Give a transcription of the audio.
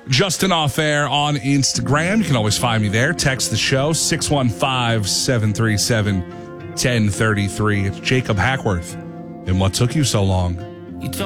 Justin Off Air on Instagram. You can always find me there. Text the show, 615-737-1033. It's Jacob Hackworth. And what took you so long?